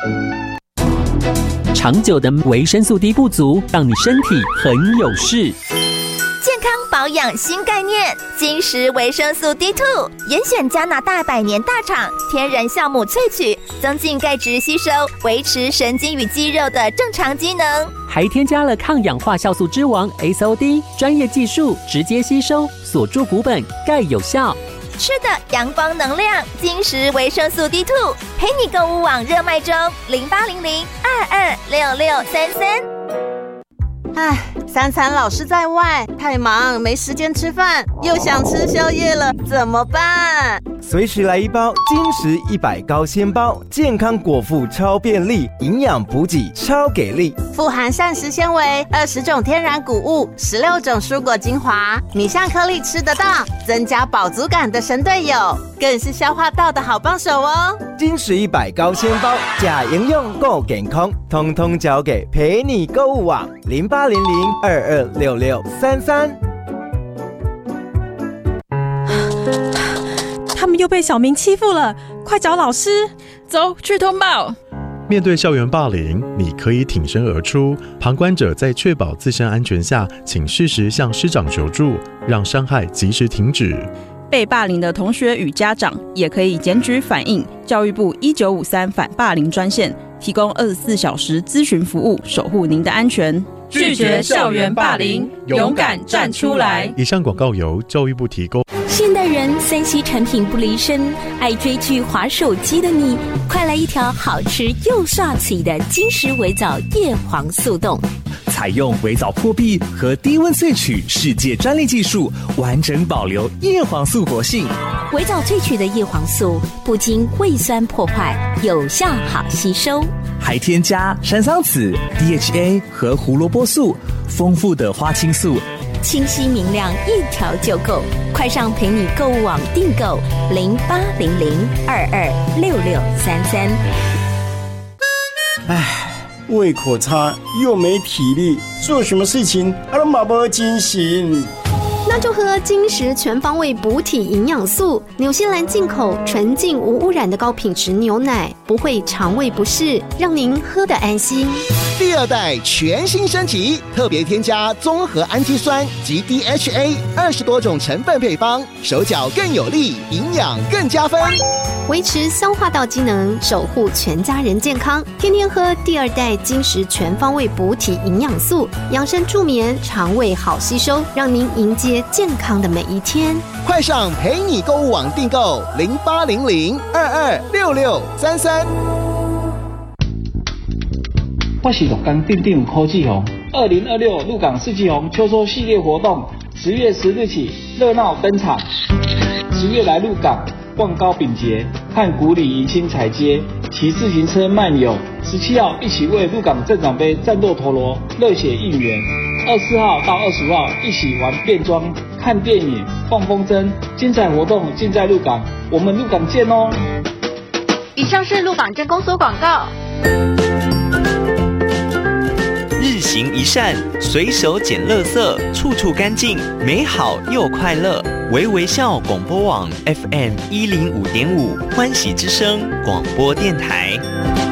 长久的维生素 D 不足，让你身体很有事。 健康保养新概念，金石维生素 D2， 严选加拿大百年大厂天然酵母萃取，增进钙质吸收，维持神经与肌肉的正常机能。 还添加了抗氧化酵素之王 SOD， 专业技术直接吸收，锁住骨本，钙有效。 吃的阳光能量，金石维生素 D2， 陪你购物网热卖中，0800-226633。 唉，三餐老是在外，太忙没时间吃饭，又想吃宵夜了，怎么办？ 随时来一包金石100高纤包，健康果腹超便利，营养补给超给力， 富含膳食纤维，20种天然谷物，16种蔬果精华，米香颗粒吃得到，增加饱足感的神队友，更是消化道的好帮手哦。 金石100高纤包，假营养够健康，通通交给陪你购物网0800-226633。 他们又被小明欺负了，快找老师！ 走去通报。 面对校园霸凌，你可以挺身而出。旁观者在确保自身安全下，请适时向师长求助，让伤害及时停止。 被霸凌的同学与家长也可以检举反映教育部1953反霸凌专线，提供24小时咨询服务，守护您的安全。 拒绝校园霸凌，勇敢站出来。 以上广告由教育部提供。 现代人3C 产品不离身，爱追剧滑手机的你，快来一条好吃又刷嘴的金石微藻叶黄素冻。 采用微藻破壁和低温萃取世界专利技术，完整保留叶黄素活性。 微藻萃取的叶黄素不经胃酸破坏，有效好吸收， 还添加山桑子、DHA 和胡萝卜素，丰富的花青素， 清晰明亮，一条就够。快上陪你购物网订购0800-226633。 胃口差又没体力，做什么事情都没精神。 那就喝金石全方位补体营养素，纽西兰进口纯净无污染的高品质牛奶，不会肠胃不适，让您喝得安心。 第2代全新升级，特别添加综合氨基酸及 DHA 20多种成分配方，手脚更有力，营养更加分， 维持消化道机能，守护全家人健康。天天喝第2代金石全方位补体营养素，养生助眠，肠胃好吸收，让您迎接健康的每一天。 快上陪你购物网订购0800-226633。 我是鹿港镇长柯志宏。2026鹿港四季红秋收系列活动10月10日起热闹登场。10月来鹿港逛高饼节，看古里迎新彩街，骑自行车漫游。17号一起为鹿港镇长杯战斗陀螺热血应援。24号到25号一起玩变装、看电影、放风筝，精彩活动尽在鹿港，我们鹿港见哦！ 以上是鹿港镇公所广告。 日行一善，随手捡垃圾，处处干净，美好又快乐。微微笑广播网 FM105.5欢喜之声广播电台。